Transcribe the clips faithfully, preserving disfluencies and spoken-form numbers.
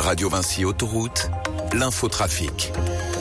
Radio Vinci Autoroute, l'infotrafic.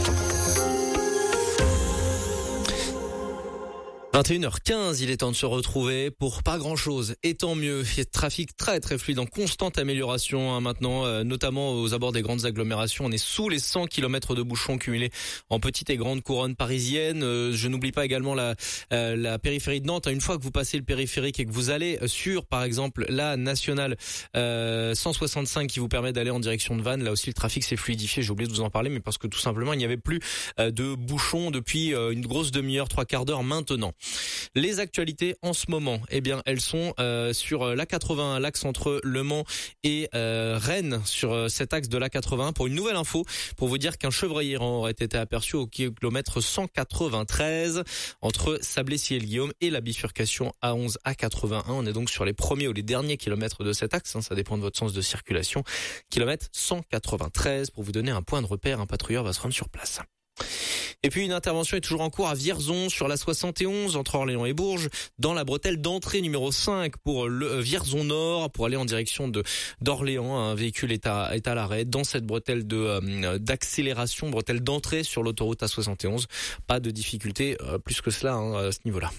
vingt et une heures quinze, il est temps de se retrouver pour pas grand chose, et tant mieux. Il y a trafic très très fluide, en constante amélioration hein, maintenant, euh, notamment aux abords des grandes agglomérations. On est sous les cent kilomètres de bouchons cumulés en petite et grande couronne parisienne. Euh, je n'oublie pas également la, euh, la périphérie de Nantes. Une fois que vous passez le périphérique et que vous allez sur, par exemple, la nationale euh, cent soixante-cinq qui vous permet d'aller en direction de Vannes, là aussi le trafic s'est fluidifié. J'ai oublié de vous en parler, mais parce que tout simplement il n'y avait plus euh, de bouchons depuis euh, une grosse demi-heure, trois quarts d'heure maintenant. Les actualités en ce moment, eh bien, elles sont euh, sur l'A quatre-vingt-un, l'axe entre Le Mans et euh, Rennes, sur euh, cet axe de l'A quatre-vingt-un. Pour une nouvelle info, pour vous dire qu'un chevreuil errant aurait été aperçu au kilomètre cent quatre-vingt-treize entre Sablé-Ciel-Guillaume et la bifurcation A onze A quatre-vingt-un. On est donc sur les premiers ou les derniers kilomètres de cet axe, hein, ça dépend de votre sens de circulation. Kilomètre cent quatre-vingt-treize, pour vous donner un point de repère, un patrouilleur va se rendre sur place. Et puis une intervention est toujours en cours à Vierzon sur la soixante et onze entre Orléans et Bourges, dans la bretelle d'entrée numéro cinq pour le euh, Vierzon Nord, pour aller en direction de d'Orléans. Un véhicule est à est à l'arrêt dans cette bretelle de euh, d'accélération, bretelle d'entrée sur l'autoroute A soixante et onze. Pas de difficulté euh, plus que cela hein, à ce niveau-là.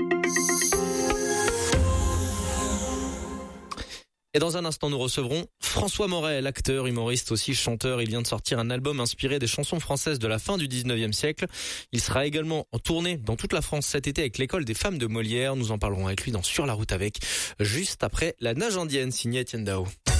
Et dans un instant, nous recevrons François Morel, acteur, humoriste, aussi chanteur. Il vient de sortir un album inspiré des chansons françaises de la fin du dix-neuvième siècle. Il sera également en tournée dans toute la France cet été avec l'école des femmes de Molière. Nous en parlerons avec lui dans Sur la route avec, juste après la nage indienne, signée Etienne Dao.